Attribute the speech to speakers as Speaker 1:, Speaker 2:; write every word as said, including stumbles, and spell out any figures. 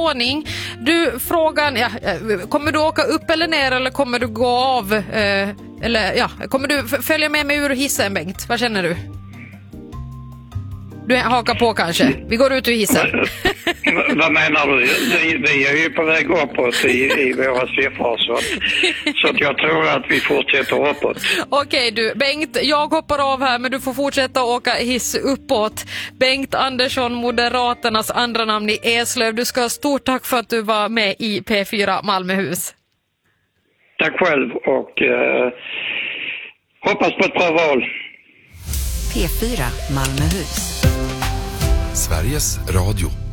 Speaker 1: våning. Du, frågan, ja, kommer du åka upp eller ner eller kommer du gå av? Eh, eller ja, kommer du f- följa med mig ur hissen, Bengt? Vad känner du? Du hakar på kanske. Vi går ut ur hissen.
Speaker 2: Vad menar du? Vi, vi är ju på väg uppåt i, i våra siffror, så, så att jag tror att vi fortsätter uppåt.
Speaker 1: Okej du, Bengt, jag hoppar av här men du får fortsätta åka hiss uppåt. Bengt Andersson, Moderaternas andra namn i Eslöv. Du ska ha stort tack för att du var med i P fyra Malmöhus.
Speaker 2: Tack själv och eh, hoppas på ett bra val.
Speaker 3: P fyra Malmöhus.
Speaker 4: Sveriges Radio.